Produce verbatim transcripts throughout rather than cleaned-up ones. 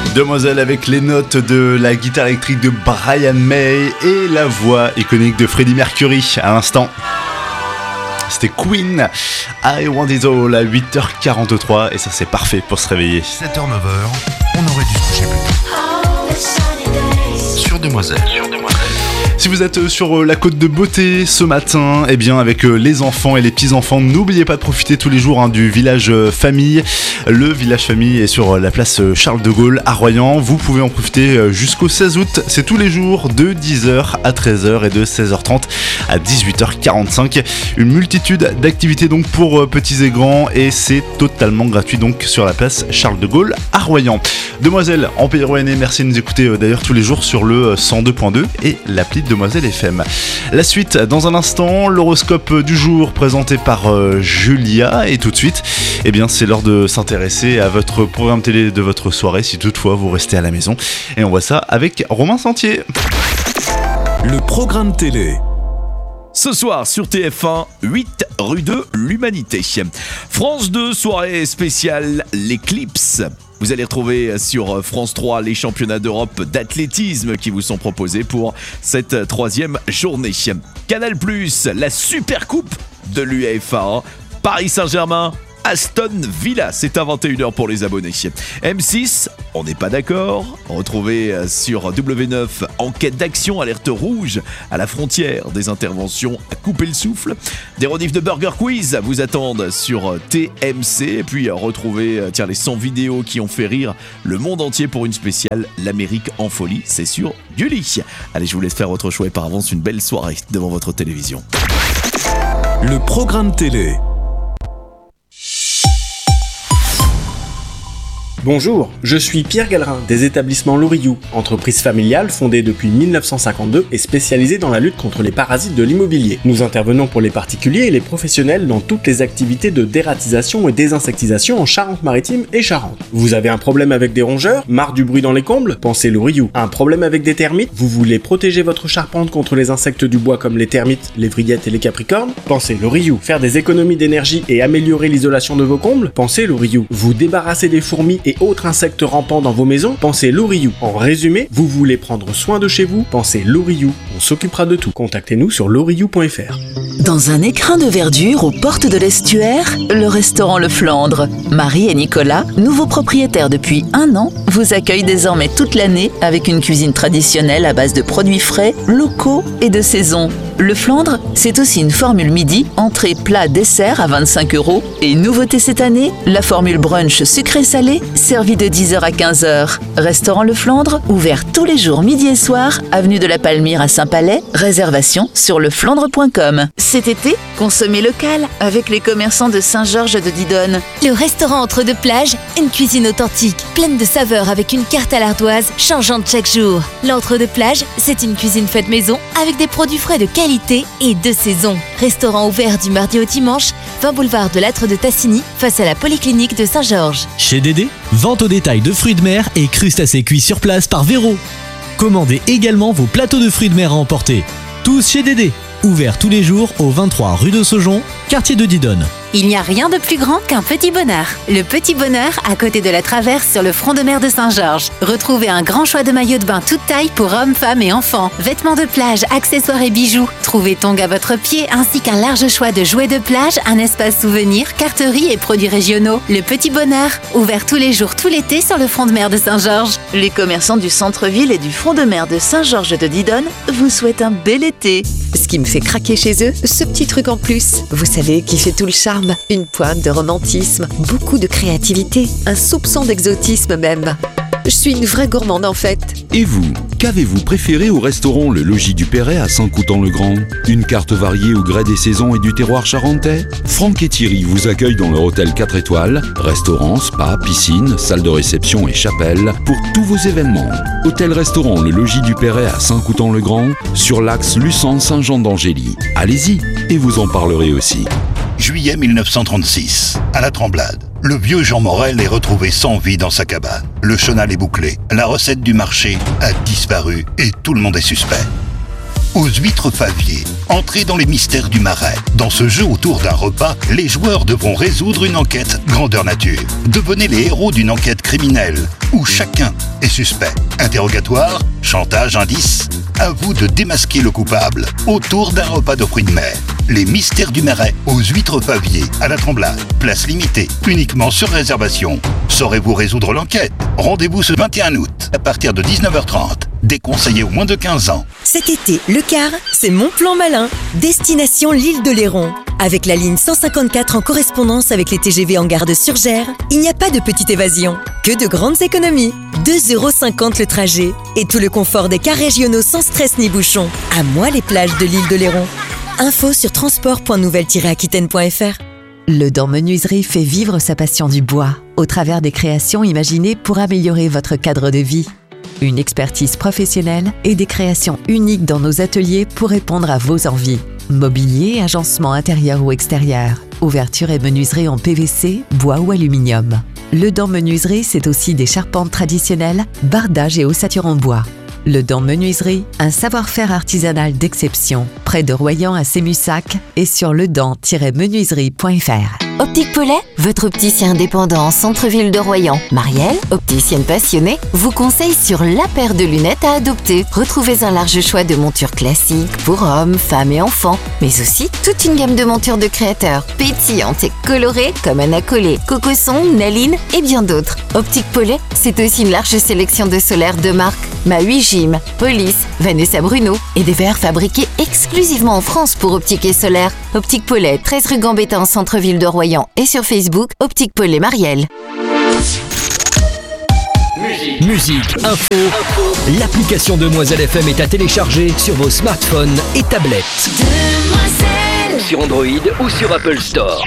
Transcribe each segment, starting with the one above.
Demoiselle avec les notes de la guitare électrique de Brian May et la voix iconique de Freddie Mercury à l'instant. C'était Queen, I Want It All à huit heures quarante-trois et ça c'est parfait pour se réveiller. sept heures neuf heures, on aurait dû se coucher plus tôt. Sur Demoiselle. Sur Demoiselle. Si vous êtes sur la côte de Beauté ce matin, eh bien avec les enfants et les petits-enfants, n'oubliez pas de profiter tous les jours hein, du village famille. Le village famille est sur la place Charles de Gaulle à Royan. Vous pouvez en profiter jusqu'au seize août. C'est tous les jours de dix heures à treize heures et de seize heures trente à dix-huit heures quarante-cinq. Une multitude d'activités donc pour petits et grands et c'est totalement gratuit donc sur la place Charles de Gaulle à Royan. Demoiselle en Pays Rouennais, merci de nous écouter d'ailleurs tous les jours sur le cent deux point deux et l'appli Demoiselle F M. La suite dans un instant, l'horoscope du jour présenté par euh, Julia et tout de suite, eh bien c'est l'heure de s'intéresser à votre programme télé de votre soirée si toutefois vous restez à la maison et on voit ça avec Romain Sentier. Le programme télé. Ce soir sur T F un, huit rue de l'Humanité. France deux, soirée spéciale L'Éclipse. Vous allez retrouver sur France trois les championnats d'Europe d'athlétisme qui vous sont proposés pour cette troisième journée. Canal plus, la super coupe de l'UEFA un. Paris Saint-Germain, Aston Villa, c'est à vingt et une heures pour les abonnés. M six, on n'est pas d'accord. Retrouvez sur W neuf Enquête d'action, alerte rouge à la frontière, des interventions à couper le souffle. Des rediffs de Burger Quiz vous attendent sur T M C. Et puis retrouvez tiens, les cent vidéos qui ont fait rire le monde entier pour une spéciale L'Amérique en folie, c'est sur Gulli. Allez, je vous laisse faire votre choix et par avance une belle soirée devant votre télévision. Le programme télé. Bonjour, je suis Pierre Gallerin des établissements Loriou, entreprise familiale fondée depuis mille neuf cent cinquante-deux et spécialisée dans la lutte contre les parasites de l'immobilier. Nous intervenons pour les particuliers et les professionnels dans toutes les activités de dératisation et désinsectisation en Charente-Maritime et Charente. Vous avez un problème avec des rongeurs? Marre du bruit dans les combles? Pensez Loriou. Un problème avec des termites? Vous voulez protéger votre charpente contre les insectes du bois comme les termites, les vrillettes et les capricornes? Pensez Loriou. Faire des économies d'énergie et améliorer l'isolation de vos combles? Pensez Loriou. Vous débarrasser des fourmis et autres insectes rampants dans vos maisons? Pensez Loriou. En résumé, vous voulez prendre soin de chez vous? Pensez Loriou. On s'occupera de tout. Contactez-nous sur loriou point f r. Dans un écrin de verdure aux portes de l'estuaire, le restaurant Le Flandre. Marie et Nicolas, nouveaux propriétaires depuis un an, vous accueillent désormais toute l'année avec une cuisine traditionnelle à base de produits frais, locaux et de saison. Le Flandre, c'est aussi une formule midi, entrée, plat, dessert à vingt-cinq euros. Et nouveauté cette année, la formule brunch sucré-salé, servie de dix heures à quinze heures. Restaurant Le Flandre, ouvert tous les jours midi et soir, avenue de la Palmyre à Saint-Palais. Réservation sur leflandre point com. Cet été, consommez local avec les commerçants de Saint-Georges de Didonne. Le restaurant Entre deux plages, une cuisine authentique, pleine de saveurs avec une carte à l'ardoise changeante chaque jour. L'Entre deux plages, c'est une cuisine faite maison avec des produits frais de qualité et de saison. Restaurant ouvert du mardi au dimanche, vingt boulevard de Lattre de Tassigny, face à la polyclinique de Saint-Georges. Chez Dédé, vente au détail de fruits de mer et crustacés cuits sur place par Véro. Commandez également vos plateaux de fruits de mer à emporter. Tous chez Dédé. Ouvert tous les jours au vingt-trois rue de Saujon, quartier de Didonne. Il n'y a rien de plus grand qu'un petit bonheur. Le Petit Bonheur, à côté de la Traverse sur le front de mer de Saint-Georges. Retrouvez un grand choix de maillots de bain toute taille pour hommes, femmes et enfants. Vêtements de plage, accessoires et bijoux. Trouvez tongs à votre pied ainsi qu'un large choix de jouets de plage, un espace souvenir, carterie et produits régionaux. Le Petit Bonheur, ouvert tous les jours tout l'été sur le front de mer de Saint-Georges. Les commerçants du centre-ville et du front de mer de Saint-Georges de Didonne vous souhaitent un bel été. Ce qui me fait craquer chez eux, ce petit truc en plus. Vous savez, qui fait tout le charme. Une pointe de romantisme, beaucoup de créativité, un soupçon d'exotisme même. Je suis une vraie gourmande en fait. Et vous, qu'avez-vous préféré au restaurant Le Logis du Perret à Saint-Coutan-le-Grand? Une carte variée au gré des saisons et du terroir charentais? Franck et Thierry vous accueillent dans leur hôtel quatre étoiles, restaurant, spa, piscine, salle de réception et chapelle pour tous vos événements. Hôtel-restaurant Le Logis du Perret à Saint-Coutan-le-Grand sur l'axe Luçon-Saint-Jean-d'Angély. Allez-y et vous en parlerez aussi. Juillet mille neuf cent trente-six, à la Tremblade. Le vieux Jean Morel est retrouvé sans vie dans sa cabane. Le chenal est bouclé, la recette du marché a disparu et tout le monde est suspect. aux huîtres Favier. Entrez dans les mystères du Marais. Dans ce jeu autour d'un repas, les joueurs devront résoudre une enquête grandeur nature. Devenez les héros d'une enquête criminelle où chacun est suspect. Interrogatoire, chantage, indice. À vous de démasquer le coupable autour d'un repas de fruits de mer. Les mystères du Marais aux huîtres Favier à la Tremblade. Place limitée, uniquement sur réservation. Saurez-vous résoudre l'enquête? Rendez-vous ce vingt et un août à partir de dix-neuf heures trente. Déconseillé aux moins de quinze ans. Cet été, le car, c'est mon plan malin. Destination l'île de Léron. Avec la ligne cent cinquante-quatre en correspondance avec les T G V en gare de Surgères, il n'y a pas de petite évasion, que de grandes économies. deux euros cinquante le trajet et tout le confort des cars régionaux sans stress ni bouchon. À moi les plages de l'île de Léron. Info sur transport point nouvelle tiret aquitaine point f r. Le Dent Menuiserie fait vivre sa passion du bois au travers des créations imaginées pour améliorer votre cadre de vie. Une expertise professionnelle et des créations uniques dans nos ateliers pour répondre à vos envies. Mobilier, agencement intérieur ou extérieur, ouverture et menuiserie en P V C, bois ou aluminium. Le Dent Menuiserie, c'est aussi des charpentes traditionnelles, bardage et ossature en bois. Le Dent Menuiserie, un savoir-faire artisanal d'exception, près de Royan à Sémussac et sur ledent tiret menuiserie point f r. Optique Paulet, votre opticien indépendant en centre-ville de Royan. Marielle, opticienne passionnée, vous conseille sur la paire de lunettes à adopter. Retrouvez un large choix de montures classiques pour hommes, femmes et enfants, mais aussi toute une gamme de montures de créateurs, pétillantes et colorées comme Anna Collet, Cocosson, Naline et bien d'autres. Optique Paulet, c'est aussi une large sélection de solaires de marque Maui Jim, Police, Vanessa Bruno et des verres fabriqués exclusivement en France pour Optique et Solaire. Optique Paulet, treize rue Gambetta en centre-ville de Royan et sur Facebook, Optique Paulet Marielle. Musique, Musique info, info. L'application Demoiselle F M est à télécharger sur vos smartphones et tablettes. Demoiselle. Sur Android ou sur Apple Store.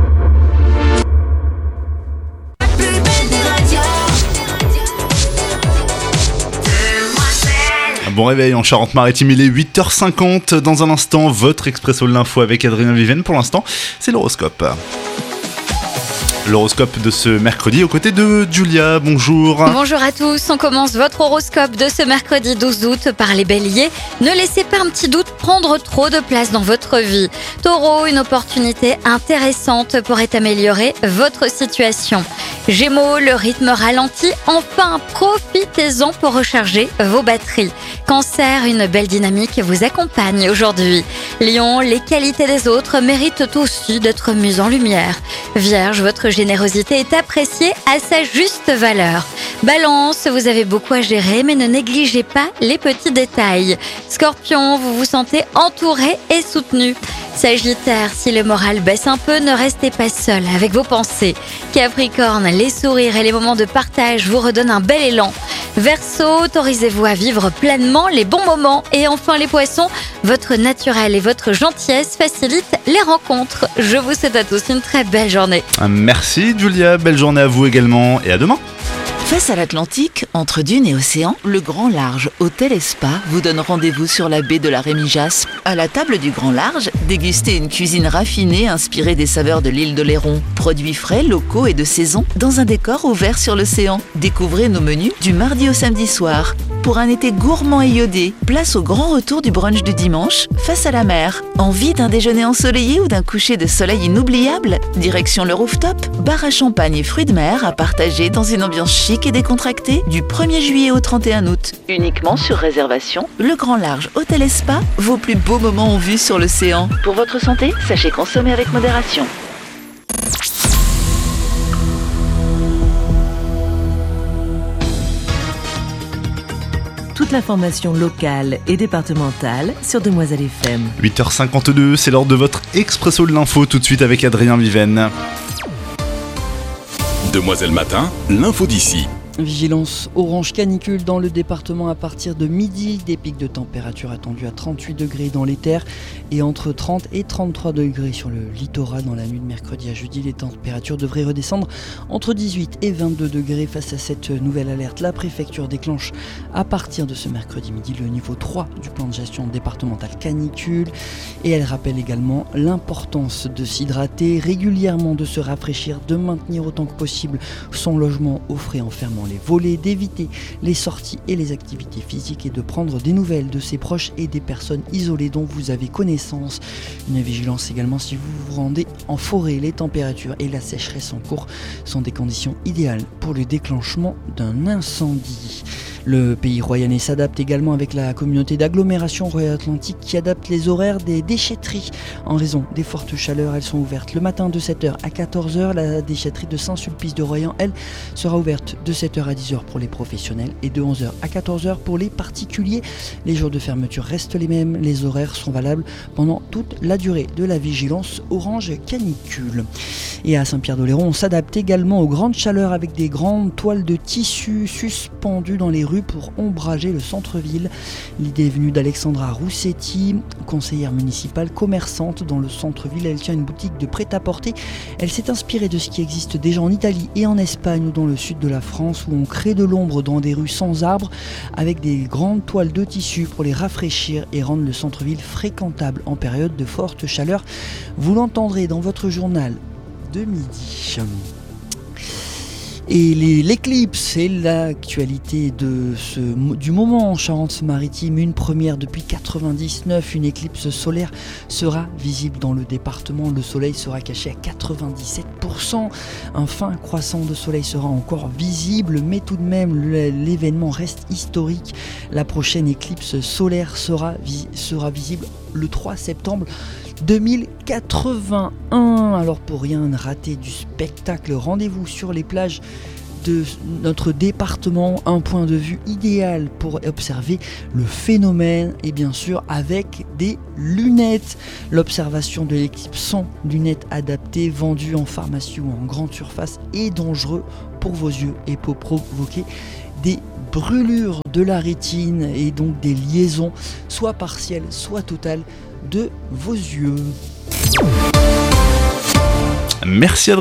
Bon réveil en Charente-Maritime, il est huit heures cinquante. Dans un instant, votre Expresso de l'info avec Adrien Viven. Pour l'instant, c'est l'horoscope. L'horoscope de ce mercredi aux côtés de Julia. Bonjour. Bonjour à tous. On commence votre horoscope de ce mercredi douze août par les béliers. Ne laissez pas un petit doute prendre trop de place dans votre vie. Taureau, une opportunité intéressante pourrait améliorer votre situation. Gémeaux, le rythme ralentit. Enfin, profitez-en pour recharger vos batteries. Cancer, une belle dynamique vous accompagne aujourd'hui. Lion, les qualités des autres méritent aussi d'être mises en lumière. Vierge, votre générosité est appréciée à sa juste valeur. Balance, vous avez beaucoup à gérer, mais ne négligez pas les petits détails. Scorpion, vous vous sentez entouré et soutenu. Sagittaire, si le moral baisse un peu, ne restez pas seul avec vos pensées. Capricorne, les sourires et les moments de partage vous redonnent un bel élan. Verseau, autorisez-vous à vivre pleinement les bons moments. Et enfin les poissons, votre naturel et votre gentillesse facilitent les rencontres. Je vous souhaite à tous une très belle journée. Merci Julia, belle journée à vous également et à demain. Face à l'Atlantique, entre dunes et océan, le Grand Large Hôtel et Spa vous donne rendez-vous sur la baie de la Rémy-Jaspe. À la table du Grand Large, dégustez une cuisine raffinée inspirée des saveurs de l'île de Léron. Produits frais, locaux et de saison dans un décor ouvert sur l'océan. Découvrez nos menus du mardi au samedi soir. Pour un été gourmand et iodé, place au grand retour du brunch du dimanche, face à la mer. Envie d'un déjeuner ensoleillé ou d'un coucher de soleil inoubliable? Direction le rooftop, bar à champagne et fruits de mer à partager dans une ambiance chic et décontractée du premier juillet au trente et un août. Uniquement sur réservation, le Grand Large Hôtel et Spa, vos plus beaux moments en vue sur l'océan. Pour votre santé, sachez consommer avec modération. Toute l'information locale et départementale sur Demoiselle F M. huit heures cinquante-deux, c'est l'heure de votre Expresso de l'info, tout de suite avec Adrien Viven. Demoiselle Matin, l'info d'ici. Vigilance orange canicule dans le département à partir de midi. Des pics de température attendus à trente-huit degrés dans les terres et entre trente et trente-trois degrés sur le littoral. Dans la nuit de mercredi à jeudi, les températures devraient redescendre entre dix-huit et vingt-deux degrés. Face à cette nouvelle alerte, la préfecture déclenche à partir de ce mercredi midi le niveau trois du plan de gestion départemental canicule. Et elle rappelle également l'importance de s'hydrater régulièrement, de se rafraîchir, de maintenir autant que possible son logement au frais en fermant également les volets, d'éviter les sorties et les activités physiques et de prendre des nouvelles de ses proches et des personnes isolées dont vous avez connaissance. Une vigilance également si vous vous rendez en forêt. Les températures et la sécheresse en cours sont des conditions idéales pour le déclenchement d'un incendie. Le pays royannais s'adapte également avec la communauté d'agglomération Roya-Atlantique qui adapte les horaires des déchetteries. En raison des fortes chaleurs, elles sont ouvertes le matin de sept heures à quatorze heures. La déchetterie de Saint-Sulpice de Royan, elle, sera ouverte de sept heures à dix heures pour les professionnels et de onze heures à quatorze heures pour les particuliers. Les jours de fermeture restent les mêmes. Les horaires sont valables pendant toute la durée de la vigilance orange canicule. Et à Saint-Pierre-d'Oléron, on s'adapte également aux grandes chaleurs avec des grandes toiles de tissu suspendues dans les rues pour ombrager le centre-ville. L'idée est venue d'Alexandra Roussetti, conseillère municipale commerçante dans le centre-ville. Elle tient une boutique de prêt-à-porter. Elle s'est inspirée de ce qui existe déjà en Italie et en Espagne ou dans le sud de la France où on crée de l'ombre dans des rues sans arbres avec des grandes toiles de tissu pour les rafraîchir et rendre le centre-ville fréquentable en période de forte chaleur. Vous l'entendrez dans votre journal de midi. Et les, l'éclipse, c'est l'actualité de ce, du moment en Charente-Maritime. Une première depuis quatre-vingt-dix-neuf, une éclipse solaire sera visible dans le département. Le soleil sera caché à quatre-vingt-dix-sept pour cent. Un fin croissant de soleil sera encore visible, mais tout de même l'événement reste historique. La prochaine éclipse solaire sera, vi- sera visible le trois septembre deux mille quatre-vingt-un. Alors pour rien rater du spectacle, rendez-vous sur les plages de notre département, un point de vue idéal pour observer le phénomène et bien sûr avec des lunettes. L'observation de l'éclipse sans lunettes adaptées, vendues en pharmacie ou en grande surface, est dangereux pour vos yeux et peut provoquer des brûlures de la rétine et donc des liaisons soit partielles soit totales de vos yeux. Merci Adrien.